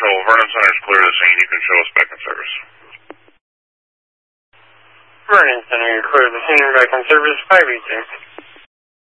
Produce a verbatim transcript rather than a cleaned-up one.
Control, Vernon Center is clear to the scene. You can show us back in service. Vernon Center, you're clear to the scene, back in service, five eight two.